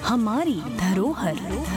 हमारी धरोहर।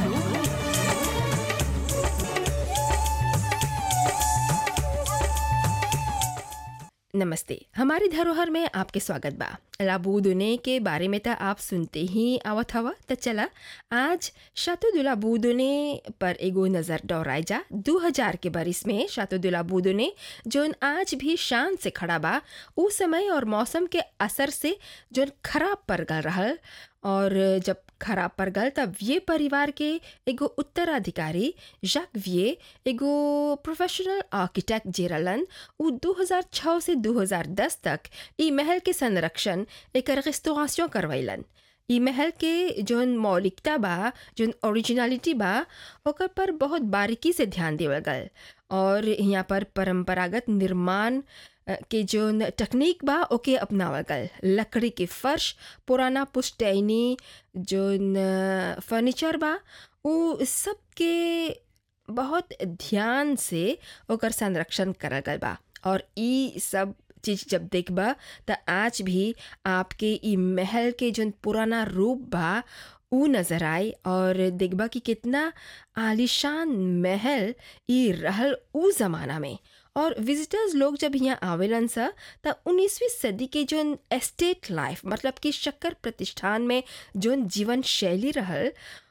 नमस्ते। हमारी धरोहर में आपके स्वागत बा। लाबूदुने के बारे में तो आप सुनते ही आवत हवा। तो चला आज शातो दु लाबूदुने पर एगो नज़र दौड़ाई जा। 2000 के बरिस में शातो दु लाबूदुने जोन आज भी शान से खड़ा बा, उ समय और मौसम के असर से जोन खराब पर गल रहल। और जब खराब पर गल तब ये परिवार के एगो उत्तराधिकारी जैक विये एगो प्रोफेशनल आर्किटेक्ट जे रहलन, उ 2006 से 2010 तक ई महल के संरक्षण एकर रेस्टोरेशन करवैलन। ई महल के जोन मौलिकता बा, जोन ओरिजिनलिटी बा, ओकर पर बहुत बारीकी से ध्यान देवल गल। और यहाँ पर परंपरागत निर्माण के जोन तकनीक बा ओके अपनावल गल। लकड़ी के फर्श, पुराना पुश्तैनी जोन फर्नीचर बा, उ सब के बहुत ध्यान से ओकर संरक्षण करल गल बा। और ई सब चीज़ जब देखबा त आज भी आपके ई महल के जोन पुराना रूप बा उ नज़र आई। और देखबा कि कितना आलीशान महल ई रहल उ ज़माना में। और विजिटर्स लोग जब यहाँ आवेलन सा त 19वीं सदी के जोन एस्टेट लाइफ मतलब कि शक्कर प्रतिष्ठान में जोन जीवन शैली रहल,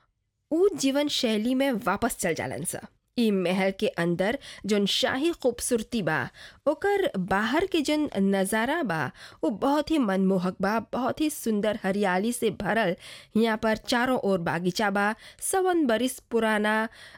उ जीवन शैली में वापस चल जालन सा। ई महल के अंदर जोन शाही खूबसूरती बा, ओकर बाहर के जोन नज़ारा बा वो बहुत ही मनमोहक बा, बहुत ही सुंदर हरियाली से भरल। यहाँ पर चारों ओर बागीचा बा, 100 बरिस पुराना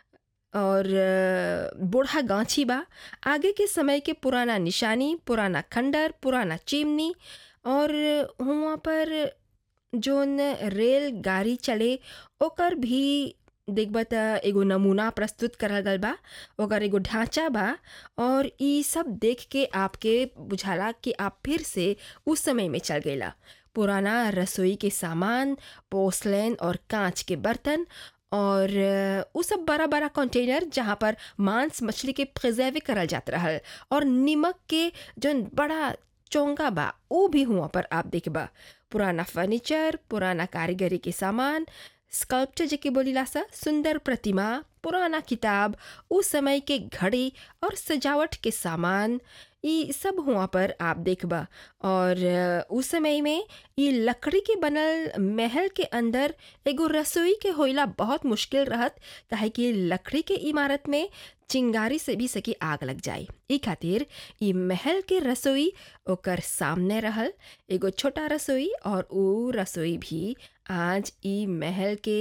और बूढ़ा गांची बा। आगे के समय के पुराना निशानी, पुराना खंडर, पुराना चिमनी। और वहाँ पर जोन रेल गाड़ी चले ओकर भी देखबा त एगो नमूना प्रस्तुत करल गल बा, ओकर एगो ढांचा बा। और ई सब देख के आपके बुझाला कि आप फिर से उस समय में चल गईला। पुराना रसोई के सामान, पोर्सलेन और कांच के बर्तन और उ सब बड़ा बड़ा कंटेनर जहाँ पर मांस मछली के प्रिजर्व करल जात रहल। और नमक के जोन बड़ा चोंगा बा वो भी हुआ पर आप देखबा। पुराना फर्नीचर, पुराना कारीगरी के सामान, स्कल्पचर जेके बोलीला सा, सुंदर प्रतिमा, पुराना किताब, उस समय के घड़ी और सजावट के सामान, ये सब हुआ पर आप देखबा। और उस समय में ये लकड़ी के बनल महल के अंदर एगो रसोई के होइला बहुत मुश्किल रहत, काहे कि लकड़ी के इमारत में चिंगारी से भी सकी आग लग जाए। ई खातिर ई महल के रसोई ओकर सामने रहल एगो छोटा रसोई। और उ रसोई भी आज ई महल के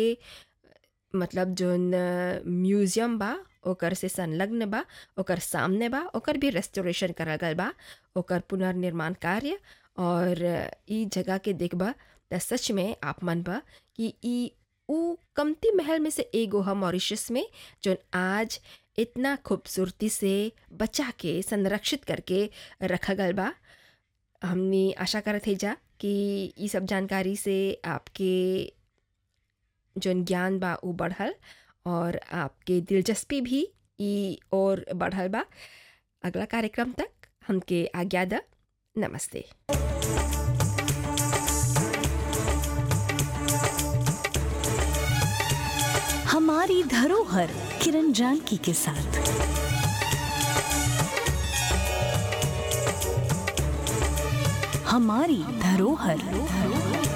मतलब जोन म्यूजियम बा ओकर से संलग्न बा, ओकर सामने बा। ओकर भी रेस्टोरेशन करल गल बा, ओकर पुनर्निर्माण कार्य। और ई जगह के देखबा त सच में आप मन बा कि ई उ कमती महल में से एगो है मॉरिशस में, जोन आज इतना खूबसूरती से बचा के संरक्षित करके रखा गल बा। हमने आशा करत है जा कि ये सब जानकारी से आपके जोन ज्ञान बा उ बढ़ल और आपके दिलचस्पी भी ई और बढ़ल बा। अगला कार्यक्रम तक हमके आज्ञा दा। नमस्ते। हमारी धरोहर किरण जानकी के साथ। हमारी धरोहर।